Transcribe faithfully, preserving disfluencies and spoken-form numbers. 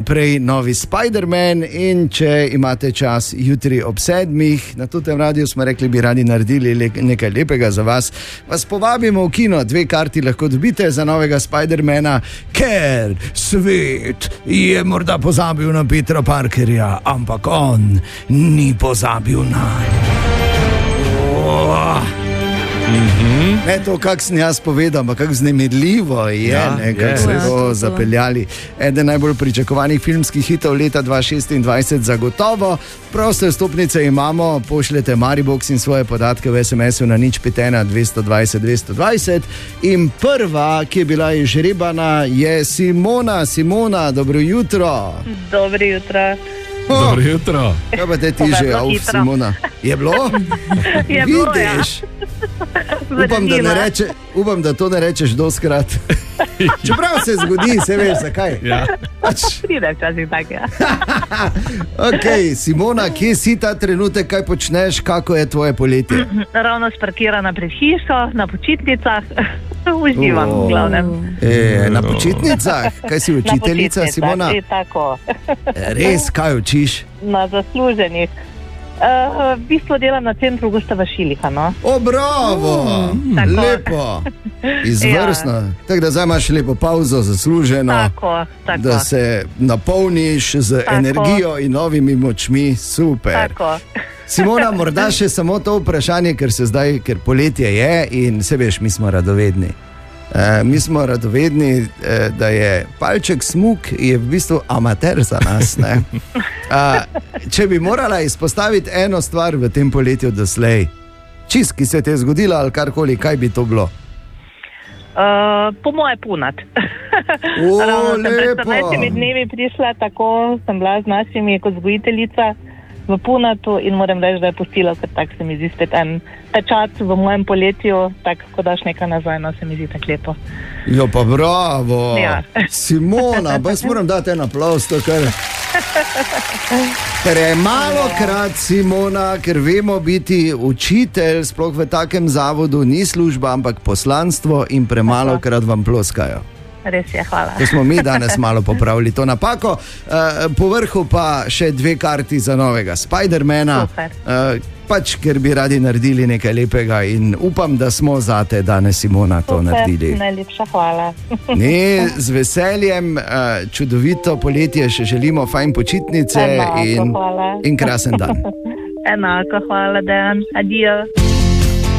naprej novi Spider-Man in če imate čas jutri ob sedmih, na tutem radiju smo rekli, bi radi naredili le, nekaj lepega za vas. Vas povabimo v kino, dve karti lahko dobite za novega Spider-mana, ker svet je morda pozabil na Petra Parkerja, ampak on ni pozabil na... Oh. Mm-hmm. Ne to, kak sem jaz povedal, ampak kako vznemirljivo je, ja, ne, kako so to zapeljali. Eden najbolj pričakovanih filmskih hitov leta dva tisoč šestindvajset zagotovo. Proste vstopnice imamo, pošljete Maribox in svoje podatke v es em esu na nič pet ena dvesto dvajset dvesto dvajset in prva, ki je bila izžrebana, je Simona. Simona, dobro jutro. Dobro jutro. Oh, dobro jutro. Kaj pa te ti že, auf, Simona? Je bilo? Je bilo, ja. Upam, da ne reče, upam, da to ne rečeš doskrat. Čeprav se zgodi, se veš, zakaj. Ja. Pride včasih tak, ja. Ok, Simona, kje si ta trenutek, kaj počneš, kako je tvoje poletje? Ravno sparkirana pred hišo, na počitnicah. Uživam, v glavnem. E, na počitnicah? Kaj si učiteljica, Simona? E, tako. Res, kaj učiš? Na zasluženih. Uh, v bistvu delam na centru Gustava Šiliha, no. O, bravo! Mm, lepo! Izvrstno. Ja. Tako da zdaj imaš lepo pauzo, zasluženo. Tako, tako. Da se napolniš z tako. Energijo in novimi močmi. Super. Tako. Simona, morda še samo to vprašanje, ker se zdaj, ker poletje je in se veš, mi smo radovedni. E, mi smo radovedni, e, da je palček smuk, je v bistvu amater za nas. Ne? A, če bi morala izpostaviti eno stvar v tem poletju doslej, čist, ki se ti je zgodila ali karkoli, kaj bi to bilo? Uh, po moje punat. O, Ravno sem pred lepo. petnajstimi dnevi prišla, tako sem bila z našimi kot vzgojiteljica v punatu in moram reči, da je pustila, ker tak se mi zdi spet en pečat v mojem poletju, tak, ko daš nekaj nazaj, no se mi zdi tak lepo. Jo, pa bravo. Ja. Simona, pa jaz moram dati en aplauz, to kar... Ker je malo krat, Simona, ker vemo, biti učitelj, sploh v takem zavodu, ni služba, ampak poslanstvo in premalo krat vam ploskajo. Res je, hvala. To smo mi danes malo popravili to napako. Uh, po vrhu pa še dve karti za novega Spider-mana. Super. Uh, pač, ker bi radi naredili nekaj lepega in upam, da smo zate danes, Simona, to Super, naredili. najlepša hvala. Ne, z veseljem, uh, čudovito poletje, še želimo fajn počitnice Enako, in, hvala. in krasen dan. Enako, hvala, Dan. Adijo.